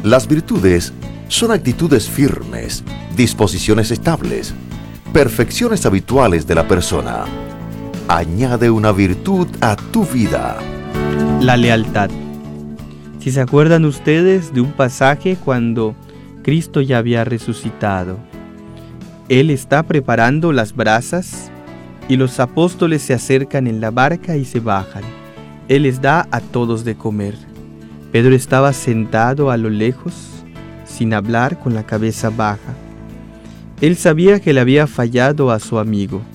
Las virtudes son actitudes firmes, disposiciones estables, perfecciones habituales de la persona. Añade una virtud a tu vida. La lealtad. Si se acuerdan ustedes de un pasaje cuando Cristo ya había resucitado, Él está preparando las brasas y los apóstoles se acercan en la barca y se bajan. Él les da a todos de comer. Pedro estaba sentado a lo lejos, sin hablar, con la cabeza baja. Él sabía que le había fallado a su amigo.